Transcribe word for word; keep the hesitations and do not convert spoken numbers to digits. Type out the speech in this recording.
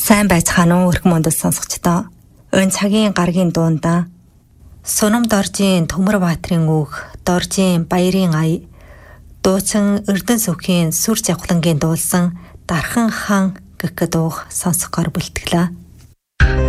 Сайн байцгаана уу өрх мондол сонсогчдоо. Өн цагийн гаргийн дуунда Сунам Доржийн Төмөр Баатрин үг, Доржийн Баярын ая, дуучин Эрдэнэ сүхийн Сүр Жавхлангийн дуулсан Дархан хаан гэх дууг сонсохоор бэлтгэлээ.